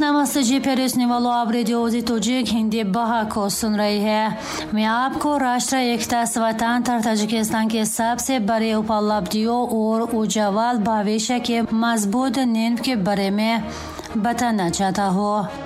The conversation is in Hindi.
नमस्ते जी, फिर सुनने वालों आप रेडियो तोजिक हिंदी बहा को सुन रही है। मैं आपको राष्ट्रीय एकता स्वतंत्र ताजिकिस्तान के सबसे बड़े उपलब्धियों और उज्ज्वल भविष्य के मजबूत नींव के बारे में बताना चाहता हूँ।